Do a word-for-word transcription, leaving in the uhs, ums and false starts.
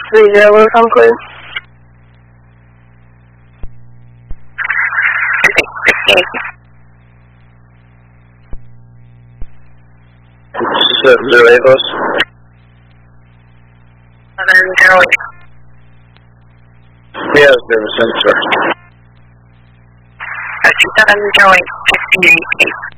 three zero, I'm clear. Zero eight, boss. Seven zero eight. Yeah, zero sensor. Seven zero eight, fifty-eight.